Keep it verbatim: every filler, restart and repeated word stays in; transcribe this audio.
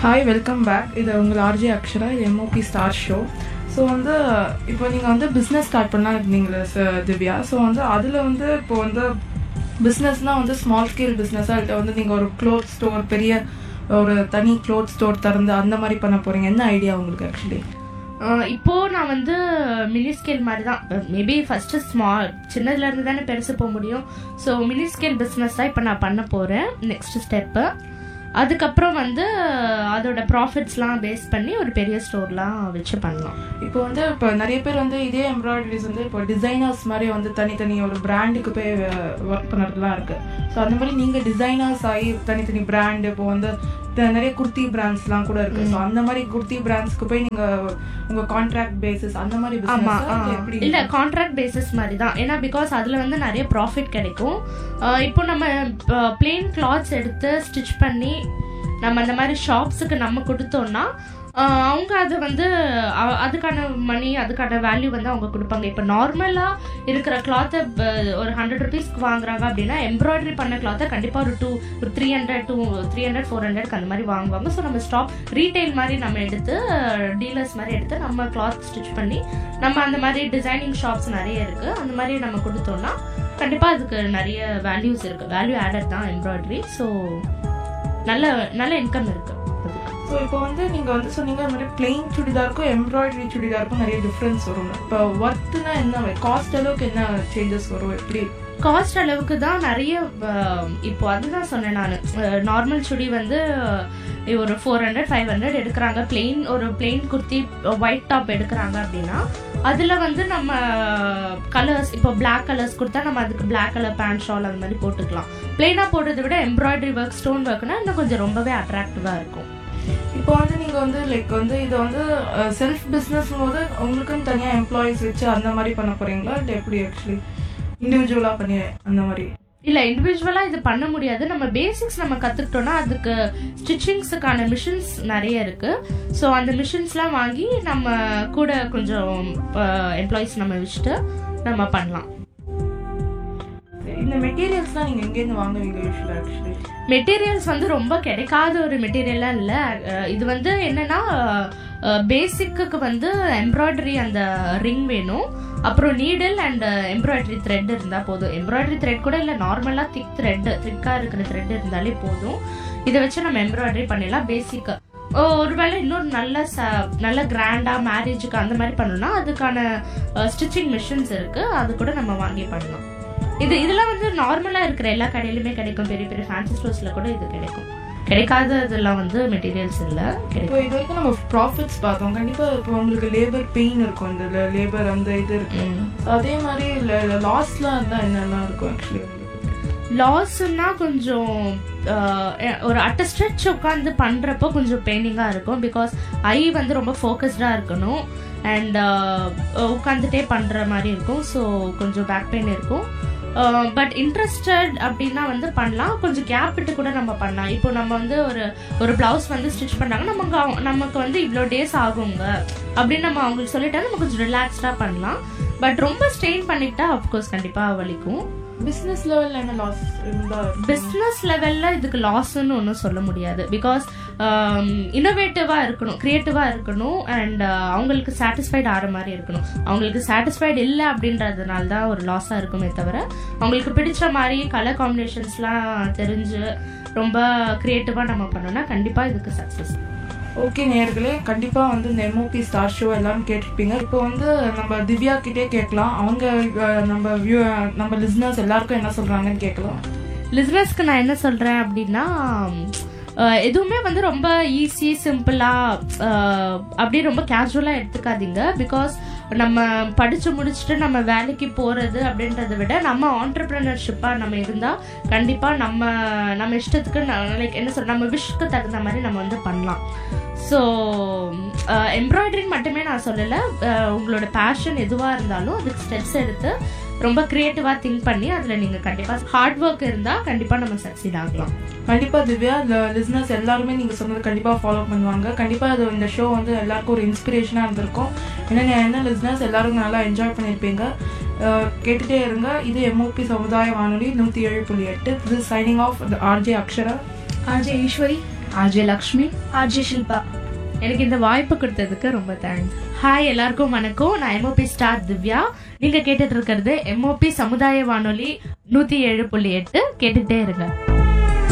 Hi, welcome back. இது உங்கள் RJ Akshara. இது எம்ஓபி ஸ்டார் ஷோ. ஸோ வந்து இப்போ நீங்கள் வந்து பிஸ்னஸ் ஸ்டார்ட் பண்ணலாம் இருந்தீங்களா சார் திவ்யா? ஸோ வந்து அதில் வந்து இப்போ வந்து பிஸ்னஸ்னால் வந்து ஸ்மால் ஸ்கேல் பிஸ்னஸாக இல்லை வந்து நீங்கள் ஒரு க்ளோத் ஸ்டோர், பெரிய ஒரு தனி க்ளோத் ஸ்டோர் திறந்து அந்த மாதிரி பண்ண போகிறீங்க? என்ன ஐடியா உங்களுக்கு ஆக்சுவலி? இப்போது நான் வந்து மினி ஸ்கேல் மாதிரி தான், மேபி ஃபஸ்ட்டு ஸ்மால் சின்னதுலேருந்து தானே பெருசு போக முடியும். ஸோ மினி ஸ்கேல் பிஸ்னஸ் தான் இப்போ நான் பண்ண போகிறேன் நெக்ஸ்ட் ஸ்டெப்பு. அதுக்கப்புறம் வந்து அதோட ப்ராஃபிட்ஸ்லாம் பேஸ் பண்ணி ஒரு பெரிய ஸ்டோர்லாம் வச்சு பண்ணலாம். இப்போ வந்து இப்போ நிறைய பேர் வந்து இதே எம்ப்ராய்டரிஸ் வந்து இப்போ டிசைனர்ஸ் மாதிரி வந்து தனித்தனி ஒரு பிராண்டுக்கு போய் ஒர்க் பண்ணுறதுலாம் இருக்குது. ஸோ அந்த மாதிரி நீங்கள் டிசைனர்ஸ் ஆகி தனித்தனி பிராண்டு, இப்போ வந்து நிறைய குர்த்தி பிராண்ட்ஸ்லாம் கூட இருக்குது. ஸோ அந்த மாதிரி குர்த்தி பிராண்ட்ஸ்க்கு போய் நீங்கள் உங்கள் கான்ட்ராக்ட் பேசிஸ் அந்த மாதிரி? ஆமாம், இல்லை கான்ட்ராக்ட் பேசிஸ் மாதிரி தான். ஏன்னா பிகாஸ் அதில் வந்து நிறைய ப்ராஃபிட் கிடைக்கும். இப்போ நம்ம பிளெயின் கிளாத்ஸ் எடுத்து ஸ்டிச் பண்ணி நம்ம அந்த மாதிரி ஷாப்ஸுக்கு நம்ம கொடுத்தோம்னா அவங்க அது வந்து அதுக்கான மணி, அதுக்கான வேல்யூ வந்து அவங்க கொடுப்பாங்க. இப்போ நார்மலாக இருக்கிற கிளாத்தை ஒரு ஹண்ட்ரட் ருபீஸ்க்கு வாங்குறாங்க அப்படின்னா எம்ப்ராய்டரி பண்ண கிளாத்தை கண்டிப்பாக ஒரு டூ ஒரு three hundred two three hundred four ஹண்ட்ரட்க்கு அந்த மாதிரி வாங்குவாங்க. ஸோ நம்ம ஸ்டாப் ரீட்டைல் மாதிரி நம்ம எடுத்து டீலர்ஸ் மாதிரி எடுத்து நம்ம கிளாத் ஸ்டிச் பண்ணி நம்ம அந்த மாதிரி டிசைனிங் ஷாப்ஸ் நிறைய இருக்குது, அந்த மாதிரி நம்ம கொடுத்தோம்னா கண்டிப்பாக அதுக்கு நிறைய வேல்யூஸ் இருக்குது. வேல்யூ ஆடட் தான் எம்ப்ராய்டரி. ஸோ நல்ல நல்ல இன்கம் இருக்குது. ஸோ இப்போ வந்து நீங்கள் வந்து சொன்னீங்க அது மாதிரி பிளெயின் சுடிதாருக்கும் எம்ப்ராய்டரி சுடிதாருக்கும் நிறைய டிஃப்ரென்ஸ் வரும். இப்போ ஒர்த்துனா என்ன, காஸ்ட் அளவுக்கு என்ன சேஞ்சஸ் வரும்? எப்படி காஸ்ட் அளவுக்கு தான் நிறைய. இப்போ அதுதான் சொன்னேன் நான், நார்மல் சுடி வந்து ஒரு ஃபோர் ஹண்ட்ரட் ஃபைவ் ஹண்ட்ரட் எடுக்கிறாங்க. பிளெயின் ஒரு பிளெயின் குர்த்தி ஒயிட் டாப் எடுக்கிறாங்க அப்படின்னா அதில் வந்து நம்ம கலர்ஸ், இப்போ பிளாக் கலர்ஸ் கொடுத்தா நம்ம அதுக்கு பிளாக் கலர் பேண்ட் ஷால் அந்த மாதிரி போட்டுக்கலாம். பிளெயினாக போடுறதை விட எம்ப்ராய்டரி ஒர்க், ஸ்டோன் ஒர்க்னா இன்னும் கொஞ்சம் ரொம்பவே அட்ராக்டிவாக இருக்கும். இப்போ வந்து நீங்கள் வந்து லைக் வந்து இது வந்து செல்ஃப் பிஸ்னஸ் போது உங்களுக்குன்னு தனியாக எம்ப்ளாயிஸ் வச்சு அந்த மாதிரி பண்ண போகிறீங்களா, இல்லை எப்படி ஆக்சுவலி இண்டிவிஜுவலாக பண்ணி அந்த மாதிரி? இல்லை, இண்டிவிஜுவலாக இது பண்ண முடியாது. நம்ம பேசிக்ஸ் நம்ம கற்றுக்கிட்டோன்னா அதுக்கு ஸ்டிச்சிங்ஸுக்கான மிஷின்ஸ் நிறைய இருக்குது. ஸோ அந்த மிஷின்ஸ்லாம் வாங்கி நம்ம கூட கொஞ்சம் எம்ப்ளாயிஸ் நம்ம வச்சுட்டு நம்ம பண்ணலாம். இந்த மெட்டீரியல்ஸ்லாம் நீங்கள் எங்கேருந்து வாங்குவீங்க யூஸ்வலாக? ஆக்சுவலி மெட்டீரியல்ஸ் வந்து ரொம்ப கிடைக்காத ஒரு மெட்டீரியல்லாம் இல்லை. இது வந்து என்னன்னா பேசிக்கு வந்து எம்ப்ராய்டரி அந்த ரிங் வேணும், அப்புறம் நீடில் அண்ட் எம்ப்ராய்டரி த்ரெட் இருந்தால் போதும். எம்ப்ராய்டரி த்ரெட் கூட இல்லை, நார்மலாக திக் த்ரெட் திக்காக இருக்கிற த்ரெட் இருந்தாலே போதும். இதை வச்சு நம்ம எம்ப்ராய்டரி பண்ணிடலாம் பேசிக்கு. ஒருவேளை இன்னொரு நல்ல ச நல்ல கிராண்டாக மேரேஜுக்கு அந்த மாதிரி பண்ணணும்னா அதுக்கான ஸ்டிச்சிங் மிஷின்ஸ் இருக்குது, அது கூட நம்ம வாங்கி பண்ணலாம். இது இதெல்லாம் வந்து நார்மலாக இருக்கிற எல்லா கடையிலுமே கிடைக்கும், பெரிய பெரிய ஃபேன்சி ஸ்டோர்ஸில் கூட இது கிடைக்கும். கிடைக்காததெல்லாம் வந்து மெட்டீரியல்ஸ் இல்லை கிடைக்கும். இது வரைக்கும் நம்ம ப்ராஃபிட்ஸ் பார்த்தோம். கண்டிப்பாக இப்போ உங்களுக்கு லேபர் பெயின் இருக்கும், இந்த லேபர் அந்த இது இருக்கு. அதே மாதிரி லாஸ்லாம் இருந்தால் என்னெல்லாம் இருக்கும் ஆக்சுவலி? லாஸ்ன்னா கொஞ்சம் ஒரு அட்ட ஸ்ட்ரெச் உட்காந்து பண்ணுறப்போ கொஞ்சம் பெயினிங்காக இருக்கும். பிகாஸ் ஐ வந்து ரொம்ப ஃபோக்கஸ்டாக இருக்கணும் அண்ட் உட்காந்துட்டே பண்ணுற மாதிரி இருக்கும். ஸோ கொஞ்சம் பேக் பெயின் இருக்கும். பட் இன்ட்ரெஸ்டட் அப்படின்னா வந்து பண்ணலாம். கொஞ்சம் கேப் விட்டு கூட நம்ம பண்ணலாம். இப்போ நம்ம வந்து ஒரு ஒரு பிளவுஸ் வந்து ஸ்டிச் பண்ணாங்க, நமக்கு நமக்கு வந்து இவ்வளோ டேஸ் ஆகுங்க அப்படின்னு நம்ம அவங்களுக்கு சொல்லிட்டா நம்ம கொஞ்சம் ரிலாக்ஸ்டாக பண்ணலாம். பட் ரொம்ப ஸ்ட்ரெயின் பண்ணிக்கிட்டா அஃப்கோர்ஸ் கண்டிப்பாக வலிக்கும். பிஸ்னஸ் லெவலில் என்ன லாஸ் இருந்தால்? பிஸ்னஸ் லெவலில் இதுக்கு லாஸ்ன்னு ஒன்றும் சொல்ல முடியாது. பிகாஸ் இன்னோவேட்டிவாக இருக்கணும், க்ரியேட்டிவாக இருக்கணும் அண்ட் அவங்களுக்கு சாட்டிஸ்ஃபைட் ஆகிற மாதிரி இருக்கணும். அவங்களுக்கு சாட்டிஸ்ஃபைட் இல்லை அப்படின்றதுனால தான் ஒரு லாஸாக இருக்குமே தவிர அவங்களுக்கு பிடிச்ச மாதிரி கலர் காம்பினேஷன்ஸ்லாம் தெரிஞ்சு ரொம்ப க்ரியேட்டிவாக நம்ம பண்ணோம்னா கண்டிப்பாக இதுக்கு சக்ஸஸ். ஓகே நேயர்களே, கண்டிப்பாக வந்து இந்த எம்ஓபி ஸ்டார் ஷோ எல்லாரும் கேட்டிருப்பீங்க. இப்போ வந்து நம்ம திவ்யா கிட்டே கேட்கலாம், அவங்க நம்ம வியூ நம்ம லிஸ்னர்ஸ் எல்லாருக்கும் என்ன சொல்கிறாங்கன்னு கேட்கலாம். லிஸ்னர்ஸ்க்கு நான் என்ன சொல்கிறேன் அப்படின்னா, எதுவுமே வந்து ரொம்ப ஈஸி சிம்பிளாக அப்படியே ரொம்ப கேஷுவலாக எடுத்துக்காதீங்க. பிகாஸ் நம்ம படித்து முடிச்சுட்டு நம்ம வேலைக்கு போகிறது அப்படின்றத விட நம்ம ஆண்டர்ப்ரனர்ஷிப்பாக நம்ம இருந்தால் கண்டிப்பாக நம்ம நம்ம இஷ்டத்துக்கு லைக் என்ன சொல்ற நம்ம விஷுக்கு தகுந்த மாதிரி நம்ம வந்து பண்ணலாம். ஸோ எம்ப்ராய்டரின்னு மட்டுமே நான் சொல்லலை, உங்களோட பேஷன் எதுவாக இருந்தாலும் அதுக்கு ஸ்டெப்ஸ் எடுத்து ரொம்ப க்ரியேட்டிவாக திங்க் பண்ணி அதில் நீங்கள் கண்டிப்பாக ஹார்ட் ஒர்க் இருந்தால் கண்டிப்பாக நம்ம சக்சீட் ஆகலாம். கண்டிப்பாக திவ்யா, இந்த லிஸ்னர்ஸ் எல்லாருமே நீங்கள் சொன்னது கண்டிப்பாக ஃபாலோ பண்ணுவாங்க. கண்டிப்பாக அது இந்த ஷோ வந்து எல்லாருக்கும் ஒரு இன்ஸ்பிரேஷனாக இருந்திருக்கும். ஏன்னா என்ன லிஸ்னர்ஸ் எல்லாரும் நல்லா என்ஜாய் பண்ணியிருப்பீங்க. கேட்டுகிட்டே இருங்க. இது எம்ஓபி சமுதாய வானொலி நூற்றி ஏழு புள்ளி எட்டு. This signing off RJ Akshara, RJ Eswari RJ Lakshmi, RJ Shilpa. எனக்கு இந்த வாய்ப்பு கொடுத்ததுக்கு ரொம்ப தேங்க்ஸ். ஹாய் எல்லாருக்கும் வணக்கம். நான் எம்ஓபி ஸ்டார் திவ்யா. நீங்க கேட்டுட்டு இருக்கிறது எம்ஓபி சமுதாய வானொலி நூத்தி ஏழு புள்ளி எட்டு. கேட்டுட்டே இருங்க.